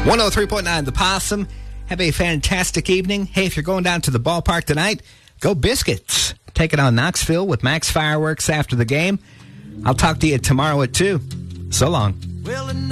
103.9 The Possum. Have a fantastic evening. Hey, if you're going down to the ballpark tonight, go Biscuits. Take it on Knoxville with Max Fireworks after the game. I'll talk to you tomorrow at 2. So long.